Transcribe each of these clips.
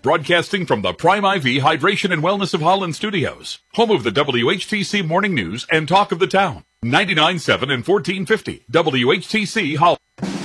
Broadcasting from the Prime IV Hydration and Wellness of Holland Studios, home of the WHTC Morning News and Talk of the Town. 99.7 and 1450 WHTC Holland.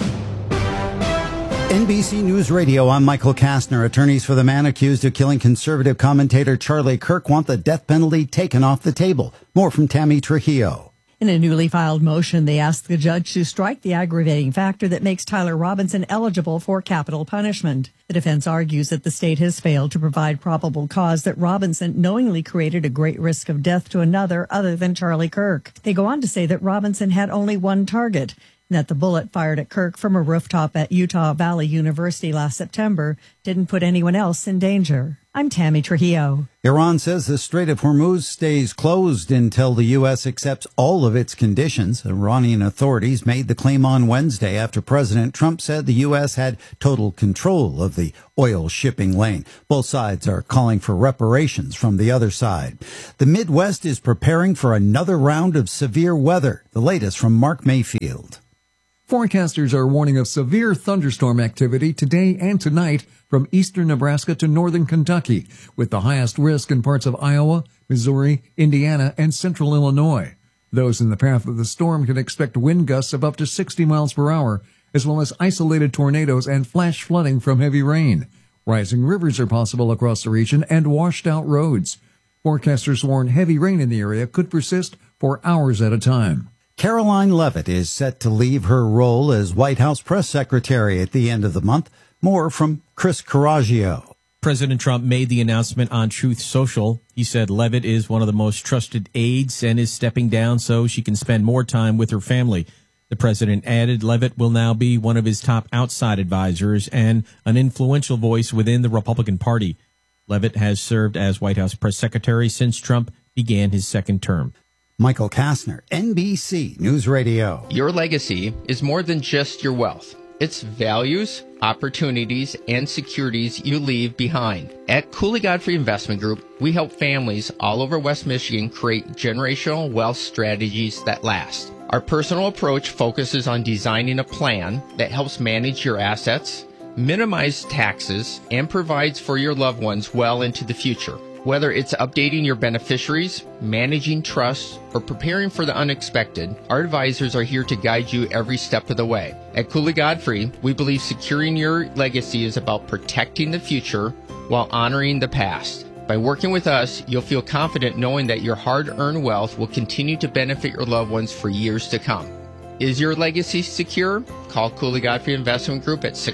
NBC News Radio, I'm Michael Kastner. Attorneys for the man accused of killing conservative commentator Charlie Kirk want the death penalty taken off the table. More from Tammy Trujillo. In a newly filed motion, they asked the judge to strike the aggravating factor that makes Tyler Robinson eligible for capital punishment. The defense argues that the state has failed to provide probable cause that Robinson knowingly created a great risk of death to another other than Charlie Kirk. They go on to say that Robinson had only one target, and that the bullet fired at Kirk from a rooftop at Utah Valley University last September didn't put anyone else in danger. I'm Tammy Trujillo. Iran says the Strait of Hormuz stays closed until the U.S. accepts all of its conditions. Iranian authorities made the claim on Wednesday after President Trump said the U.S. had total control of the oil shipping lane. Both sides are calling for reparations from the other side. The Midwest is preparing for another round of severe weather. The latest from Mark Mayfield. Forecasters are warning of severe thunderstorm activity today and tonight from eastern Nebraska to northern Kentucky, with the highest risk in parts of Iowa, Missouri, Indiana, and central Illinois. Those in the path of the storm can expect wind gusts of up to 60 miles per hour, as well as isolated tornadoes and flash flooding from heavy rain. Rising rivers are possible across the region and washed out roads. Forecasters warn heavy rain in the area could persist for hours at a time. Caroline Leavitt is set to leave her role as White House press secretary at the end of the month. More from Chris Coraggio. President Trump made the announcement on Truth Social. He said Leavitt is one of the most trusted aides and is stepping down so she can spend more time with her family. The president added Leavitt will now be one of his top outside advisors and an influential voice within the Republican Party. Leavitt has served as White House press secretary since Trump began his second term. Michael Kastner, NBC News Radio. Your legacy is more than just your wealth. It's values, opportunities, and securities you leave behind. At Cooley Godfrey Investment Group, we help families all over West Michigan create generational wealth strategies that last. Our personal approach focuses on designing a plan that helps manage your assets, minimize taxes, and provides for your loved ones well into the future. Whether it's updating your beneficiaries, managing trusts, or preparing for the unexpected, our advisors are here to guide you every step of the way. At Cooley Godfrey, we believe securing your legacy is about protecting the future while honoring the past. By working with us, you'll feel confident knowing that your hard-earned wealth will continue to benefit your loved ones for years to come. Is your legacy secure? Call Cooley Godfrey Investment Group at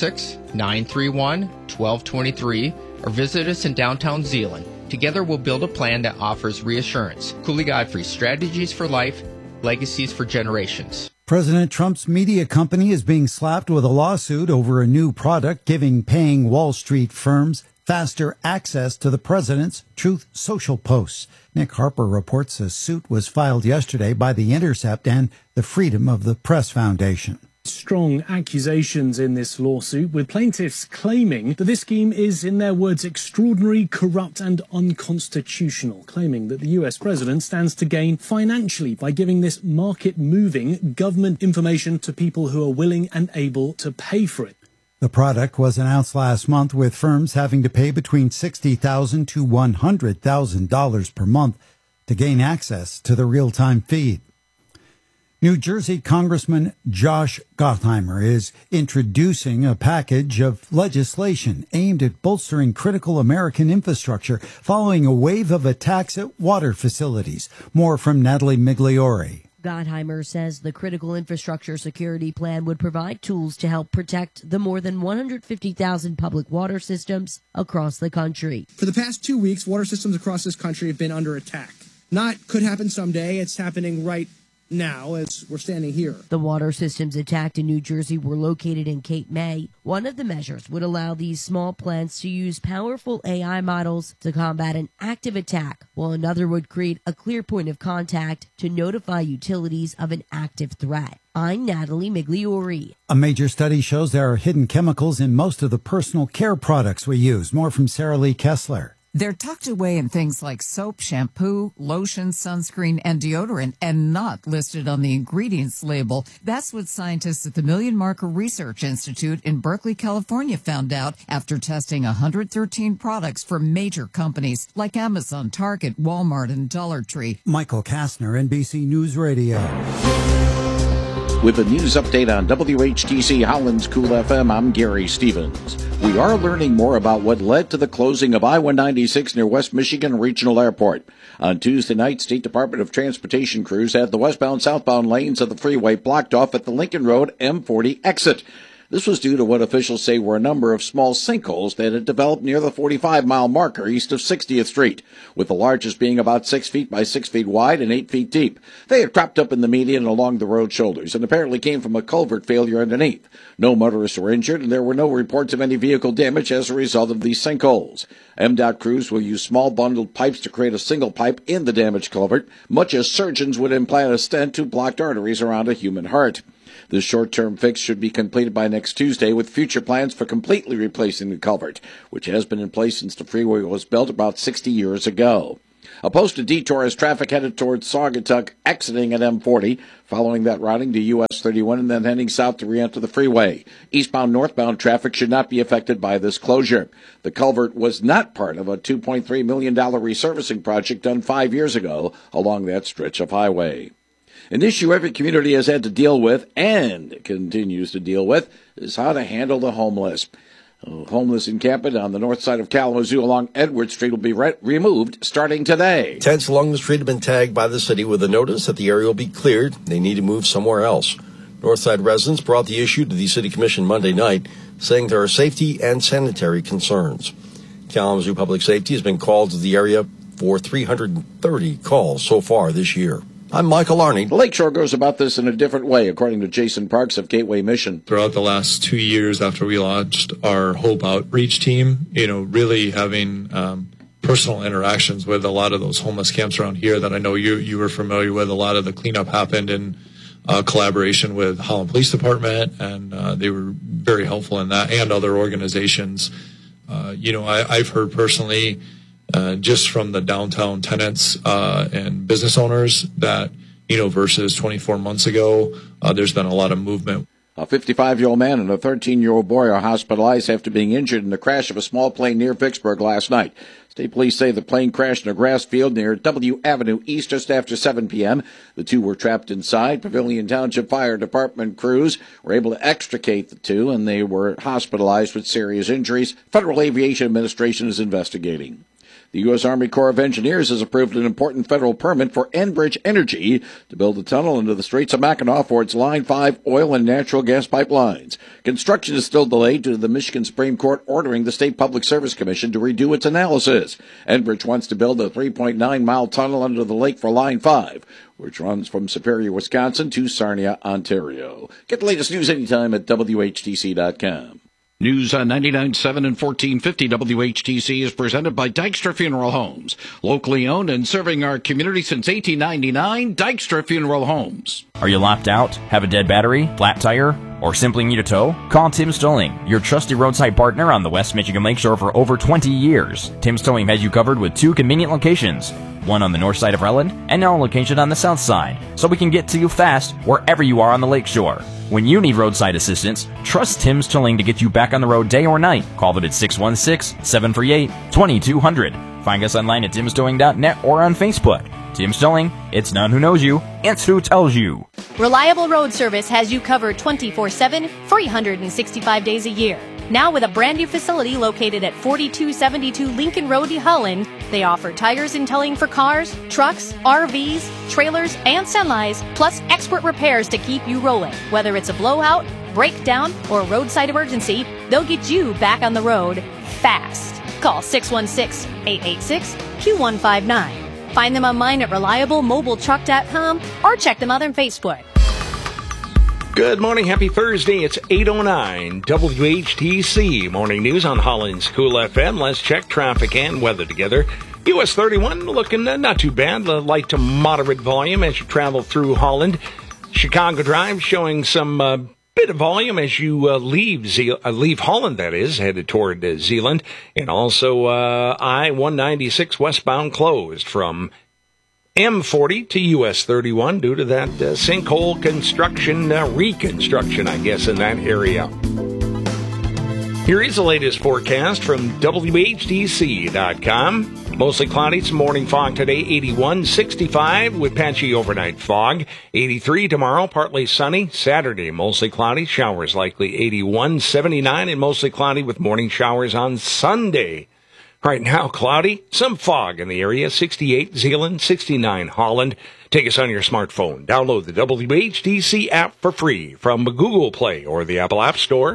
616-931-1223 or visit us in downtown Zeeland. Together we'll build a plan that offers reassurance. Cooley Godfrey, strategies for life, legacies for generations. President Trump's media company is being slapped with a lawsuit over a new product giving paying Wall Street firms faster access to the president's Truth Social posts. Nick Harper reports a suit was filed yesterday by The Intercept and the Freedom of the Press Foundation. Strong accusations in this lawsuit, with plaintiffs claiming that this scheme is, in their words, extraordinary, corrupt and unconstitutional, claiming that the US president stands to gain financially by giving this market-moving government information to people who are willing and able to pay for it. The product was announced last month, with firms having to pay between $60,000 to $100,000 per month to gain access to the real-time feed. New Jersey Congressman Josh Gottheimer is introducing a package of legislation aimed at bolstering critical American infrastructure following a wave of attacks at water facilities. More from Natalie Migliore. Gottheimer says the critical infrastructure security plan would provide tools to help protect the more than 150,000 public water systems across the country. For the past 2 weeks, water systems across this country have been under attack. Not could happen someday, it's happening right now as we're standing here. The water systems attacked in New Jersey were located in Cape May. One of the measures would allow these small plants to use powerful AI models to combat an active attack, while another would create a clear point of contact to notify utilities of an active threat. I'm Natalie Migliore. A major study shows there are hidden chemicals in most of the personal care products we use. More from Sarah Lee Kessler. They're tucked away in things like soap, shampoo, lotion, sunscreen, and deodorant, and not listed on the ingredients label. That's what scientists at the Million Marker Research Institute in Berkeley, California found out after testing 113 products from major companies like Amazon, Target, Walmart, and Dollar Tree. Michael Kastner, NBC News Radio. With a news update on WHTC Holland's Cool FM, I'm Gary Stevens. We are learning more about what led to the closing of I-196 near West Michigan Regional Airport. On Tuesday night, State Department of Transportation crews had the westbound-southbound lanes of the freeway blocked off at the Lincoln Road M40 exit. This was due to what officials say were a number of small sinkholes that had developed near the 45-mile marker east of 60th Street, with the largest being about 6 feet by 6 feet wide and 8 feet deep. They had cropped up in the median along the road shoulders and apparently came from a culvert failure underneath. No motorists were injured, and there were no reports of any vehicle damage as a result of these sinkholes. MDOT crews will use small bundled pipes to create a single pipe in the damaged culvert, much as surgeons would implant a stent to blocked arteries around a human heart. This short-term fix should be completed by next Tuesday, with future plans for completely replacing the culvert, which has been in place since the freeway was built about 60 years ago. A posted detour as traffic headed towards Saugatuck, exiting at M40, following that routing to US 31 and then heading south to re-enter the freeway. Eastbound, northbound traffic should not be affected by this closure. The culvert was not part of a $2.3 million resurfacing project done 5 years ago along that stretch of highway. An issue every community has had to deal with and continues to deal with is how to handle the homeless. Homeless encampment on the north side of Kalamazoo along Edward Street will be removed starting today. Tents along the street have been tagged by the city with a notice that the area will be cleared. They need to move somewhere else. Northside residents brought the issue to the City Commission Monday night, saying there are safety and sanitary concerns. Kalamazoo Public Safety has been called to the area for 330 calls so far this year. I'm Michael Arney. The Lakeshore goes about this in a different way, according to Jason Parks of Gateway Mission. Throughout the last 2 years after we launched our Hope Outreach team, really having personal interactions with a lot of those homeless camps around here that I know you were familiar with. A lot of the cleanup happened in collaboration with Holland Police Department, and they were very helpful in that, and other organizations. I've heard personally just from the downtown tenants and business owners that, versus 24 months ago, there's been a lot of movement. A 55-year-old man and a 13-year-old boy are hospitalized after being injured in the crash of a small plane near Vicksburg last night. State police say the plane crashed in a grass field near W Avenue East just after 7 p.m. The two were trapped inside. Pavilion Township Fire Department crews were able to extricate the two, and they were hospitalized with serious injuries. Federal Aviation Administration is investigating. The U.S. Army Corps of Engineers has approved an important federal permit for Enbridge Energy to build a tunnel into the Straits of Mackinac for its Line 5 oil and natural gas pipelines. Construction is still delayed due to the Michigan Supreme Court ordering the State Public Service Commission to redo its analysis. Enbridge wants to build a 3.9-mile tunnel under the lake for Line 5, which runs from Superior, Wisconsin to Sarnia, Ontario. Get the latest news anytime at WHTC.com. News on 99.7 and 1450 WHTC is presented by Dykstra Funeral Homes. Locally owned and serving our community since 1899, Dykstra Funeral Homes. Are you locked out? Have a dead battery? Flat tire? Or simply need a tow? Call Tim's Towing, your trusted roadside partner on the West Michigan Lakeshore for over 20 years. Tim's Towing has you covered with 2 convenient locations, one on the north side of Relland and now a location on the south side, so we can get to you fast wherever you are on the lakeshore. When you need roadside assistance, trust Tim's Towing to get you back on the road day or night. Call them at 616-738-2200. Find us online at timstowing.net or on Facebook. Tim's Towing, it's none who knows you, it's who tells you. Reliable Road Service has you covered 24/7, 365 days a year. Now with a brand new facility located at 4272 Lincoln Road, Holland, they offer tires and towing for cars, trucks, RVs, trailers, and semis, plus expert repairs to keep you rolling. Whether it's a blowout, breakdown, or roadside emergency, they'll get you back on the road fast. Call 616-886-Q159. Find them online at reliablemobiletruck.com or check them out on Facebook. Good morning. Happy Thursday. It's 8:09 WHTC Morning News on Holland's Cool FM. Let's check traffic and weather together. US 31 looking not too bad. Light to moderate volume as you travel through Holland. Chicago Drive showing some bit of volume as you leave Holland, that is, headed toward Zeeland. And also I-196 westbound closed from M40 to US 31 due to that sinkhole reconstruction, I guess, in that area. Here is the latest forecast from WHTC.com. Mostly cloudy, some morning fog today, 81, 65 with patchy overnight fog. 83 tomorrow, partly sunny. Saturday, mostly cloudy, showers likely, 81, 79 and mostly cloudy with morning showers on Sunday. Right now, cloudy, some fog in the area, 68 Zeeland, 69 Holland. Take us on your smartphone. Download the WHTC app for free from Google Play or the Apple App Store.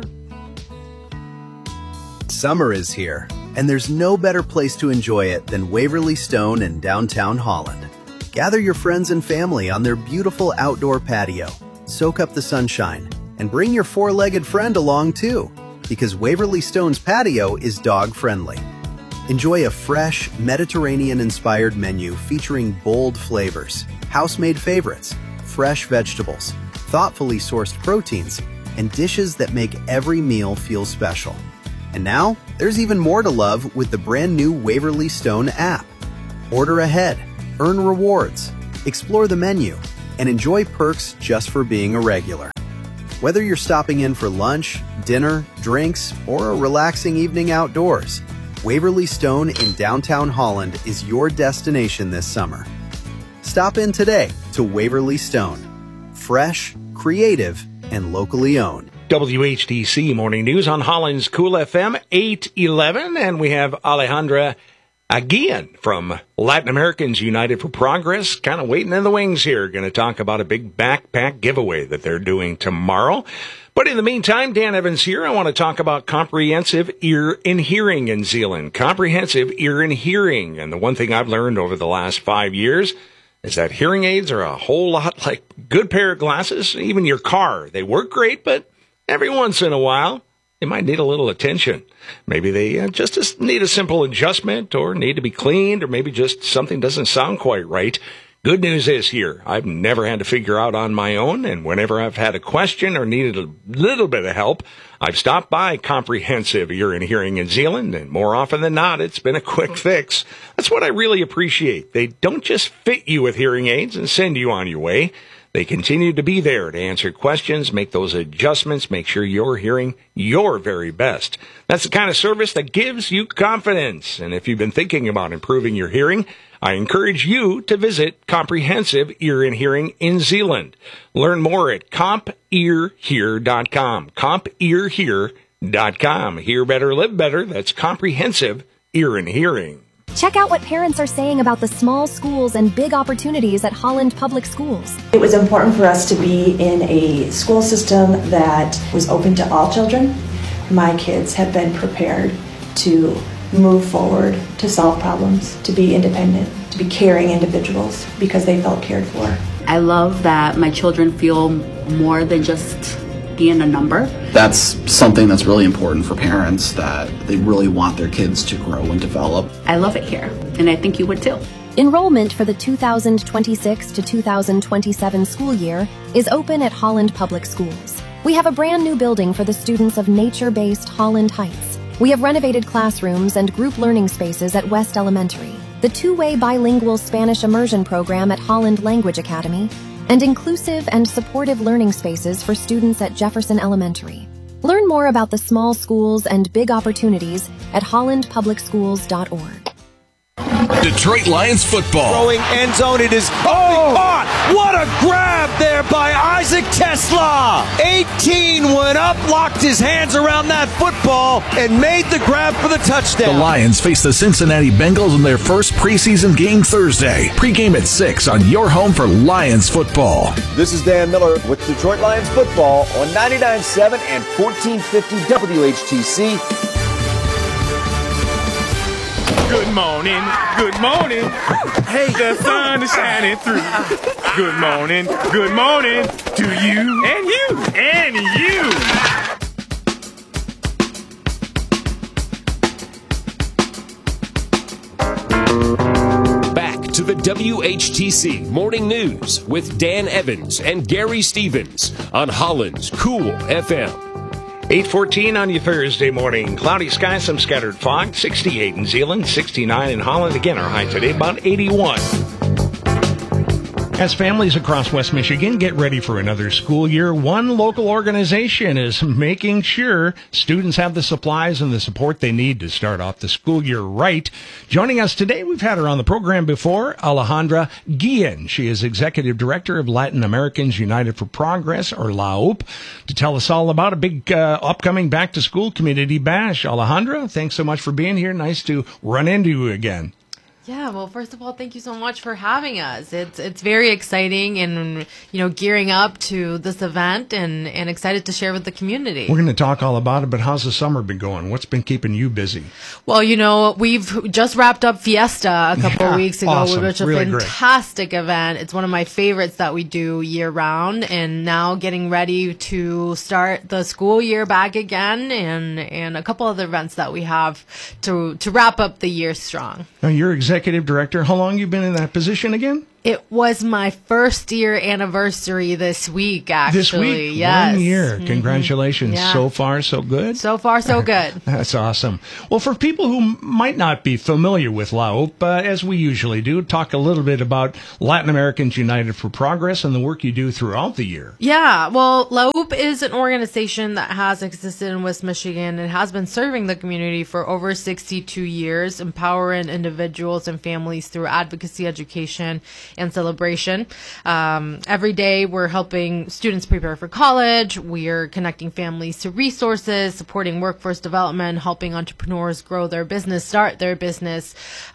Summer is here, and there's no better place to enjoy it than Waverly Stone in downtown Holland. Gather your friends and family on their beautiful outdoor patio, soak up the sunshine, and bring your four-legged friend along too, because Waverly Stone's patio is dog-friendly. Enjoy a fresh, Mediterranean-inspired menu featuring bold flavors, house-made favorites, fresh vegetables, thoughtfully sourced proteins, and dishes that make every meal feel special. And now, there's even more to love with the brand new Waverly Stone app. Order ahead, earn rewards, explore the menu, and enjoy perks just for being a regular. Whether you're stopping in for lunch, dinner, drinks, or a relaxing evening outdoors, Waverly Stone in downtown Holland is your destination this summer. Stop in today to Waverly Stone. Fresh, creative, and locally owned. WHTC Morning News on Holland's Cool FM 811, and we have Alejandra Aguian from Latin Americans United for Progress, kind of waiting in the wings here. Going to talk about a big backpack giveaway that they're doing tomorrow. But in the meantime, Dan Evans here. I want to talk about comprehensive ear and hearing in Zeeland. Comprehensive ear and hearing. And the one thing I've learned over the last 5 years is that hearing aids are a whole lot like a good pair of glasses, even your car. They work great, but every once in a while, they might need a little attention. Maybe they just need a simple adjustment or need to be cleaned, or maybe just something doesn't sound quite right. Good news is here, I've never had to figure out on my own, and whenever I've had a question or needed a little bit of help, I've stopped by Comprehensive Ear and Hearing in Zeeland, and more often than not, it's been a quick fix. That's what I really appreciate. They don't just fit you with hearing aids and send you on your way. They continue to be there to answer questions, make those adjustments, make sure you're hearing your very best. That's the kind of service that gives you confidence. And if you've been thinking about improving your hearing, I encourage you to visit Comprehensive Ear and Hearing in Zeeland. Learn more at CompEarHear.com. CompEarHear.com. Hear better, live better. That's Comprehensive Ear and Hearing. Check out what parents are saying about the small schools and big opportunities at Holland Public Schools. It was important for us to be in a school system that was open to all children. My kids have been prepared to move forward, to solve problems, to be independent, to be caring individuals because they felt cared for. I love that my children feel more than just being a number. That's something that's really important for parents, that they really want their kids to grow and develop. I love it here, and I think you would too. Enrollment for the 2026 to 2027 school year is open at Holland Public Schools. We have a brand new building for the students of nature-based Holland Heights. We have renovated classrooms and group learning spaces at West Elementary, the two-way bilingual Spanish immersion program at Holland Language Academy, and inclusive and supportive learning spaces for students at Jefferson Elementary. Learn more about the small schools and big opportunities at hollandpublicschools.org. Detroit Lions football. Throwing end zone, it is caught. What a grab there by Isaac Tesla. 18 went up, locked his hands around that football, and made the grab for the touchdown. The Lions face the Cincinnati Bengals in their first preseason game Thursday. Pre-game at 6 on your home for Lions football. This is Dan Miller with Detroit Lions football on 99.7 and 1450 WHTC. Good morning, good morning. Hey, the sun is shining through. Good morning to you and you and you. Back to the WHTC Morning News with Dan Evans and Gary Stevens on Holland's Cool FM. 8:14 on your Thursday morning. Cloudy skies, some scattered fog. 68 in Zeeland, 69 in Holland. Again, our high today, about 81. As families across West Michigan get ready for another school year, one local organization is making sure students have the supplies and the support they need to start off the school year right. Joining us today, we've had her on the program before, Alejandra Guillen. She is Executive Director of Latin Americans United for Progress, or LAUP, to tell us all about a big upcoming back-to-school community bash. Alejandra, thanks so much for being here. Nice to run into you again. Yeah, well, first of all, thank you so much for having us. It's very exciting and, gearing up to this event and excited to share with the community. We're going to talk all about it, but how's the summer been going? What's been keeping you busy? Well, we've just wrapped up Fiesta a couple of weeks ago, awesome. which was a really fantastic event. It's one of my favorites that we do year round, and now getting ready to start the school year back again and a couple other events that we have to wrap up the year strong. Now, you're Executive Director. How long you been in that position again? It was my first year anniversary this week, actually. This week? Yes. 1 year. Congratulations. Yeah. So far, so good? So far, so good. That's awesome. Well, for people who might not be familiar with LAUP, as we usually do, talk a little bit about Latin Americans United for Progress and the work you do throughout the year. Yeah, well, LAUP is an organization that has existed in West Michigan and has been serving the community for over 62 years, empowering individuals and families through advocacy, education, and celebration. Every day we're helping students prepare for college. We're connecting families to resources, supporting workforce development, helping entrepreneurs grow their business, start their business,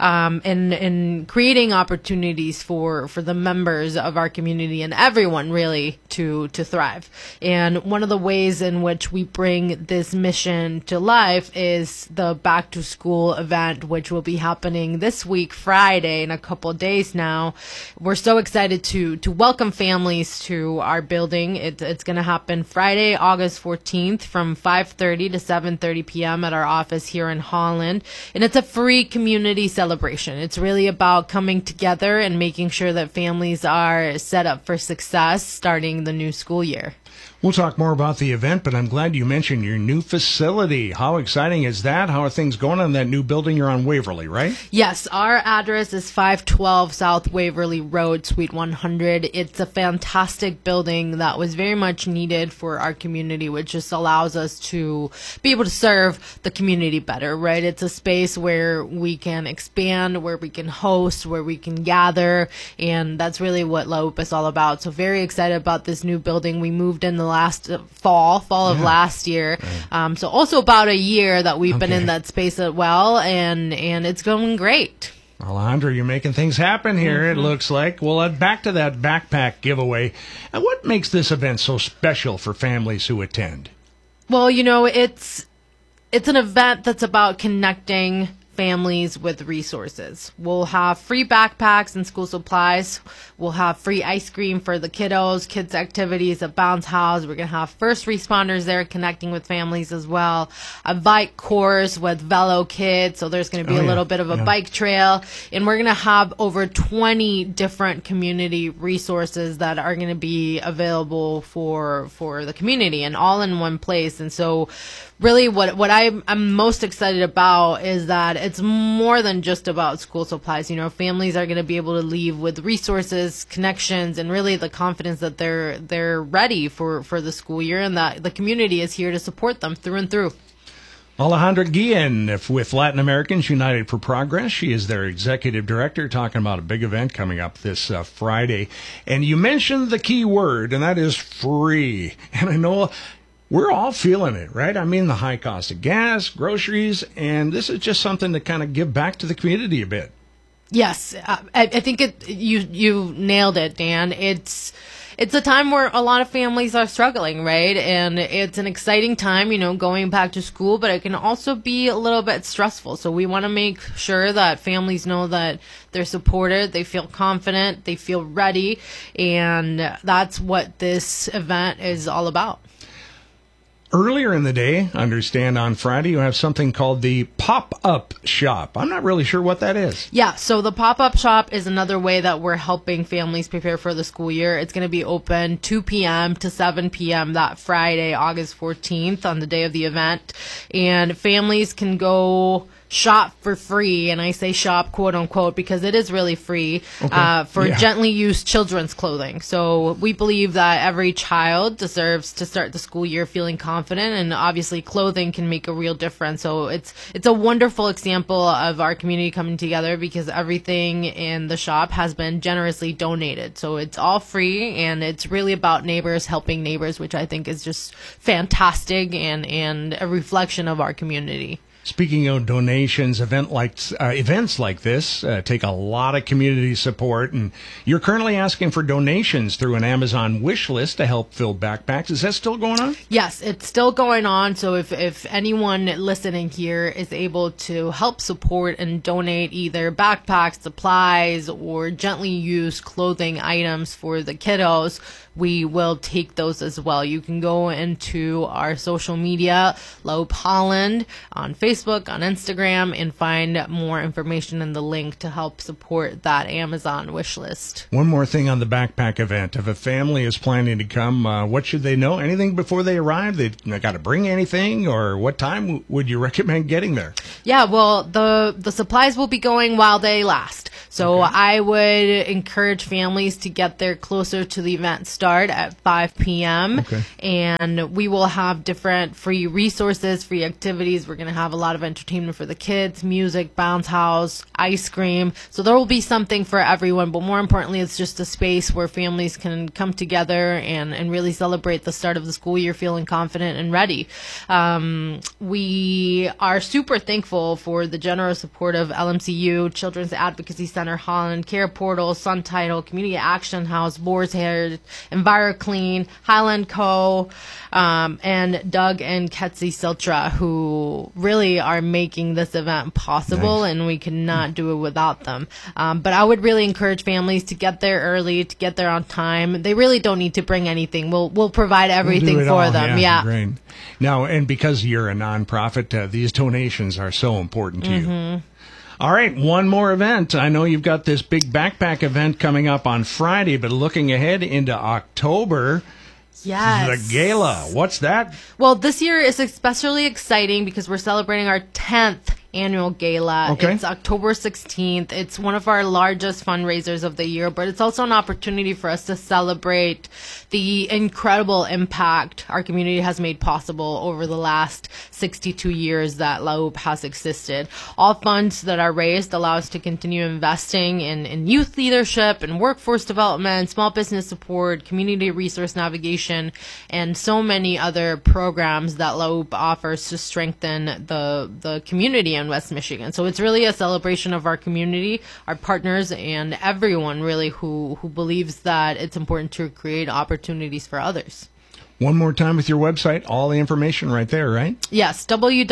and creating opportunities for the members of our community and everyone really to thrive. And one of the ways in which we bring this mission to life is the back to school event, which will be happening this week, Friday, in a couple of days now. We're so excited to welcome families to our building. It's going to happen Friday, August 14th from 5:30 to 7:30 p.m. at our office here in Holland. And it's a free community celebration. It's really about coming together and making sure that families are set up for success starting the new school year. We'll talk more about the event, but I'm glad you mentioned your new facility. How exciting is that? How are things going on that new building? You're on Waverly, right? Yes, our address is 512 South Waverly Road, Suite 100. It's a fantastic building that was very much needed for our community, which just allows us to be able to serve the community better, right? It's a space where we can expand, where we can host, where we can gather, and that's really what LAUP is all about. So very excited about this new building. We moved in the last fall of last year. Right. So also about a year that we've been in that space as well, and it's going great. Alejandra, you're making things happen here, it looks like. Well, back to that backpack giveaway. And what makes this event so special for families who attend? Well, it's an event that's about connecting families with resources. We'll have free backpacks and school supplies. We'll have free ice cream for the kiddos, kids' activities at Bounce House. We're going to have first responders there connecting with families as well. A bike course with Velo Kids, so there's going to be a little bit of a bike trail. And we're going to have over 20 different community resources that are going to be available for the community and all in one place. And so really what I'm most excited about is that it's more than just about school supplies. Families are going to be able to leave with resources, connections, and really the confidence that they're ready for the school year and that the community is here to support them through and through. Alejandra Guillen with Latin Americans United for Progress. She is their executive director, talking about a big event coming up this Friday. And you mentioned the key word, and that is free. And I know we're all feeling it, right? I mean, the high cost of gas, groceries, and this is just something to kind of give back to the community a bit. Yes, I think you nailed it, Dan. It's a time where a lot of families are struggling, right? And it's an exciting time, going back to school, but it can also be a little bit stressful. So we want to make sure that families know that they're supported, they feel confident, they feel ready, and that's what this event is all about. earlier in the day, understand on Friday, you have something called the pop-up shop. I'm not really sure what that is. Yeah, so the pop-up shop is another way that we're helping families prepare for the school year. It's going to be open 2 p.m. to 7 p.m. that Friday, August 14th, on the day of the event. And families can go shop for free, and I say shop quote unquote because it is really free, for gently used children's clothing. So we believe that every child deserves to start the school year feeling confident, and obviously clothing can make a real difference. So it's a wonderful example of our community coming together because everything in the shop has been generously donated. So it's all free, and it's really about neighbors helping neighbors, which I think is just fantastic and a reflection of our community. Speaking of donations, events like this take a lot of community support, and you're currently asking for donations through an Amazon wish list to help fill backpacks. Is that still going on? Yes, it's still going on. So if anyone listening here is able to help support and donate either backpacks, supplies, or gently used clothing items for the kiddos, we will take those as well. You can go into our social media, LaHope Holland, on Facebook, on Instagram, and find more information in the link to help support that Amazon wish list. One more thing on the backpack event. If a family is planning to come, what should they know? Anything before they arrive? They got to bring anything, or what time would you recommend getting there? Yeah, well, the supplies will be going while they last. So I would encourage families to get there closer to the event start at 5 p.m. And we will have different free resources, free activities. We're going to have a lot of entertainment for the kids, music, bounce house, ice cream. So there will be something for everyone. But more importantly, it's just a space where families can come together and really celebrate the start of the school year feeling confident and ready. We are super thankful for the generous support of LMCU, Children's Advocacy Center Holland, Care Portal, Sun Title, Community Action House, Boar's Head, EnviroClean, Highland Co., and Doug and Ketsi Siltra, who really are making this event possible, and we could not do it without them. But I would really encourage families to get there early, to get there on time. They really don't need to bring anything. We'll provide everything for them. Yeah. Great. Now, and because you're a nonprofit, these donations are so important to you. All right, one more event. I know you've got this big backpack event coming up on Friday, but looking ahead into October, yes, the gala. What's that? Well, this year is especially exciting because we're celebrating our 10th annual gala. It's October 16th. It's one of our largest fundraisers of the year, but it's also an opportunity for us to celebrate the incredible impact our community has made possible over the last 62 years that LaHope has existed. All funds that are raised allow us to continue investing in youth leadership and workforce development, small business support, community resource navigation, and so many other programs that LaHope offers to strengthen the community in West Michigan. So it's really a celebration of our community, our partners, and everyone really who believes that it's important to create opportunities for others. One more time with your website, all the information right there, right? Yes,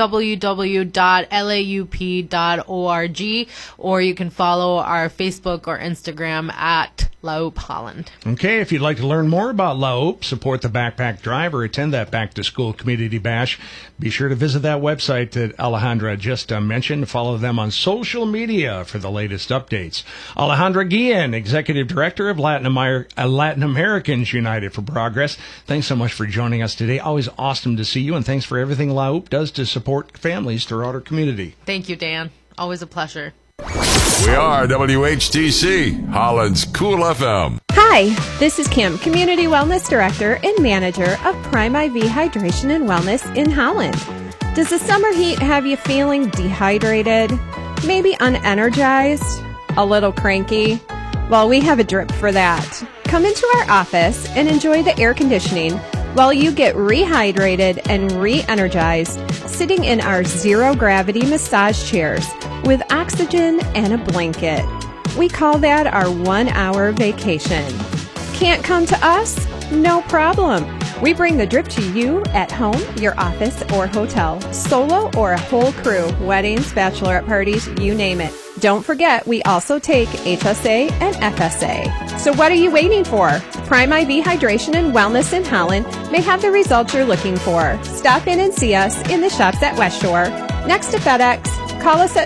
www.laup.org, or you can follow our Facebook or Instagram at LaHope Holland. Okay, if you'd like to learn more about LaHope, support the backpack drive, or attend that back-to-school community bash, be sure to visit that website that Alejandra just mentioned. Follow them on social media for the latest updates. Alejandra Guillen, Executive Director of Latin Americans United for Progress, thanks so much for joining us today. Always awesome to see you, and thanks for everything LaHope does to support families throughout our community. Thank you, Dan. Always a pleasure. We are WHTC, Holland's Cool FM. Hi, this is Kim, Community Wellness Director and Manager of Prime IV Hydration and Wellness in Holland. Does the summer heat have you feeling dehydrated, maybe unenergized, a little cranky? Well, we have a drip for that. Come into our office and enjoy the air conditioning while you get rehydrated and re-energized sitting in our zero-gravity massage chairs with oxygen and a blanket. We call that our 1-hour vacation. Can't come to us? No problem. We bring the drip to you at home, your office, or hotel, solo or a whole crew, weddings, bachelorette parties, you name it. Don't forget, we also take HSA and FSA. So what are you waiting for? Prime IV Hydration and Wellness in Holland may have the results you're looking for. Stop in and see us in the shops at West Shore, next to FedEx. Call us at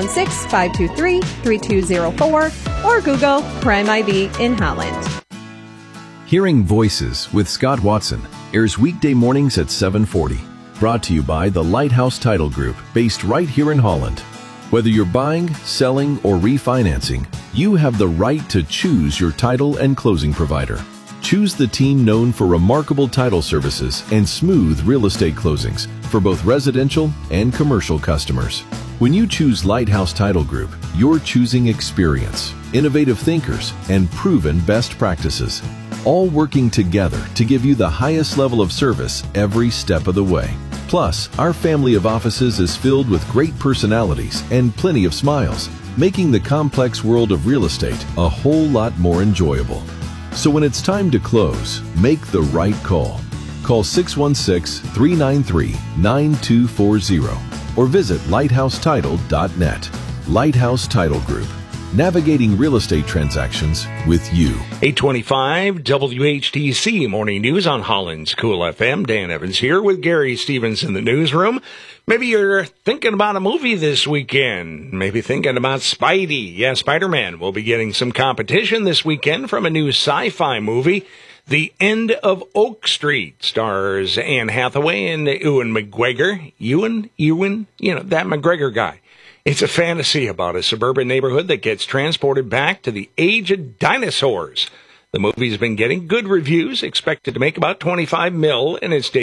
616-523-3204 or Google Prime IV in Holland. Hearing Voices with Scott Watson airs weekday mornings at 7:40. Brought to you by the Lighthouse Title Group, based right here in Holland. Whether you're buying, selling, or refinancing, you have the right to choose your title and closing provider. Choose the team known for remarkable title services and smooth real estate closings for both residential and commercial customers. When you choose Lighthouse Title Group, you're choosing experience, innovative thinkers, and proven best practices, all working together to give you the highest level of service every step of the way. Plus, our family of offices is filled with great personalities and plenty of smiles, making the complex world of real estate a whole lot more enjoyable. So when it's time to close, make the right call. Call 616-393-9240 or visit lighthousetitle.net. Lighthouse Title Group, navigating real estate transactions with you. 825 WHTC Morning News on Holland's Cool FM. Dan Evans here with Gary Stevens in the newsroom. Maybe you're thinking about a movie this weekend. Maybe thinking about Spidey. Yeah, Spider-Man will be getting some competition this weekend from a new sci-fi movie. The End of Oak Street stars Anne Hathaway and Ewan McGregor. Ewan, that McGregor guy. It's a fantasy about a suburban neighborhood that gets transported back to the age of dinosaurs. The movie's been getting good reviews, expected to make about $25 million in its